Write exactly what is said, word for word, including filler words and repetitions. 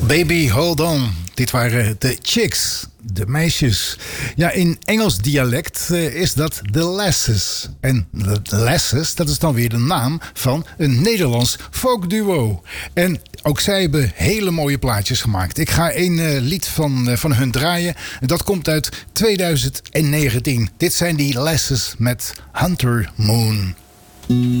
Baby, hold on. Dit waren de chicks, de meisjes. Ja, in Engels dialect uh, is dat de lasses. En de lasses, dat is dan weer de naam van een Nederlands folkduo. En ook zij hebben hele mooie plaatjes gemaakt. Ik ga een uh, lied van, uh, van hun draaien. Dat komt uit tweeduizend negentien. Dit zijn die lasses met Hunter Moon.